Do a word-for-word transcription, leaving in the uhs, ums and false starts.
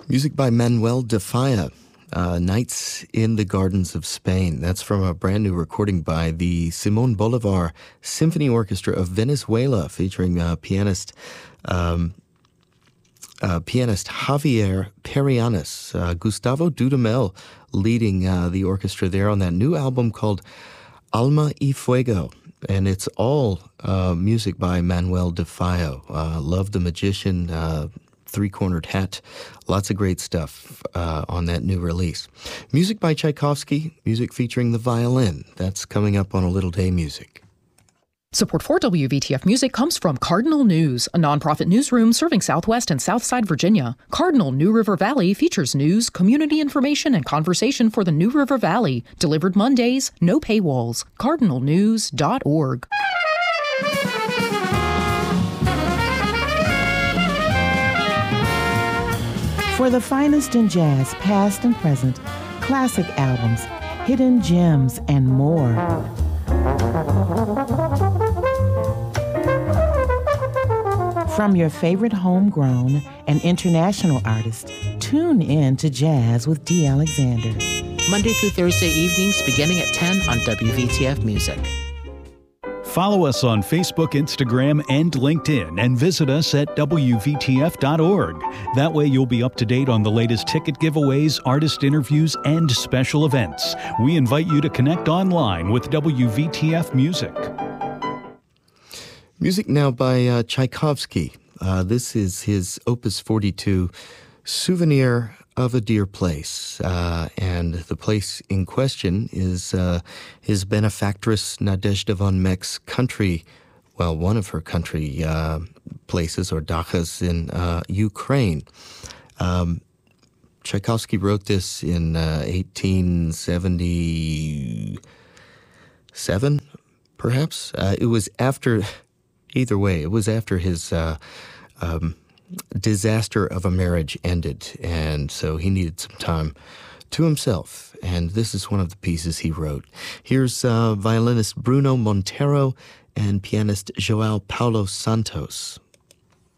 Music by Manuel de Falla, uh, Nights in the Gardens of Spain. That's from a brand new recording by the Simón Bolívar Symphony Orchestra of Venezuela, featuring uh, pianist um, uh, pianist Javier Perianis, uh, Gustavo Dudamel leading uh, the orchestra there on that new album called Alma y Fuego. And it's all uh, music by Manuel de Falla. Uh, Love the Magician, uh, Three-Cornered Hat, lots of great stuff uh, on that new release. Music by Tchaikovsky, music featuring the violin. That's coming up on A Little Day Music. Support for W V T F Music comes from Cardinal News, a nonprofit newsroom serving Southwest and Southside Virginia. Cardinal New River Valley features news, community information, and conversation for the New River Valley. Delivered Mondays, no paywalls. cardinal news dot org. For the finest in jazz, past and present, classic albums, hidden gems, and more. From your favorite homegrown and international artists, tune in to Jazz with D. Alexander. Monday through Thursday evenings beginning at ten on W V T F Music. Follow us on Facebook, Instagram, and LinkedIn, and visit us at W V T F dot org. That way you'll be up to date on the latest ticket giveaways, artist interviews, and special events. We invite you to connect online with W V T F Music. Music now by uh, Tchaikovsky. Uh, this is his Opus forty-two, Souvenir of a Dear Place. Uh, and the place in question is uh, his benefactress Nadezhda von Meck's country, well, one of her country uh, places or dachas in uh, Ukraine. Um, Tchaikovsky wrote this in uh, eighteen seventy-seven, perhaps. Uh, it was after... Either way, it was after his uh, um, disaster of a marriage ended, and so he needed some time to himself, and this is one of the pieces he wrote. Here's uh, violinist Bruno Montero and pianist João Paulo Santos.